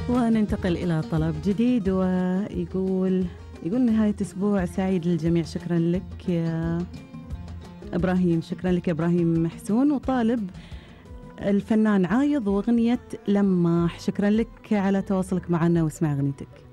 وننتقل إلى طلب جديد، ويقول نهاية أسبوع سعيد للجميع. شكرا لك يا إبراهيم، شكرا لك يا إبراهيم محسون. وطالب الفنان عايض وأغنية لماح. شكرا لك على تواصلك معنا واسمع أغنيتك.